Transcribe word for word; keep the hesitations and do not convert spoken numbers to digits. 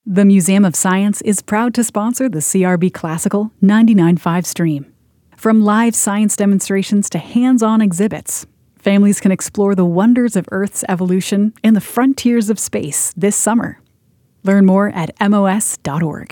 The Museum of Science is proud to sponsor the C R B Classical ninety-nine point five stream. From live science demonstrations to hands-on exhibits, families can explore the wonders of Earth's evolution and the frontiers of space this summer. Learn more at M O S dot org.